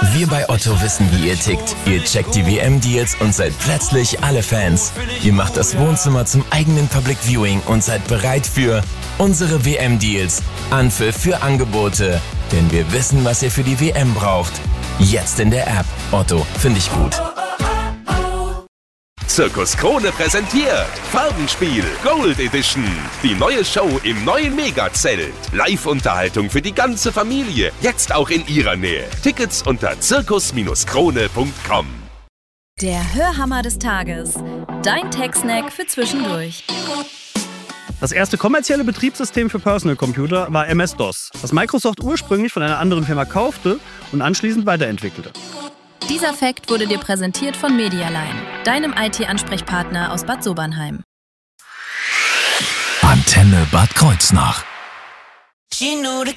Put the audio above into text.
Wir bei Otto wissen, wie ihr tickt. Ihr checkt die WM-Deals und seid plötzlich alle Fans. Ihr macht das Wohnzimmer zum eigenen Public Viewing und seid bereit für unsere WM-Deals. Anpfiff für Angebote. Denn wir wissen, was ihr für die WM braucht. Jetzt in der App. Otto, finde ich gut. Zirkus Krone präsentiert Farbenspiel Gold Edition. Die neue Show im neuen Megazelt. Live-Unterhaltung für die ganze Familie. Jetzt auch in ihrer Nähe. Tickets unter zirkus-krone.com. Der Hörhammer des Tages. Dein Tech-Snack für zwischendurch. Das erste kommerzielle Betriebssystem für Personal Computer war MS-DOS, das Microsoft ursprünglich von einer anderen Firma kaufte und anschließend weiterentwickelte. Dieser Fakt wurde dir präsentiert von Medialine, deinem IT-Ansprechpartner aus Bad Sobernheim. Antenne Bad Kreuznach. She knew the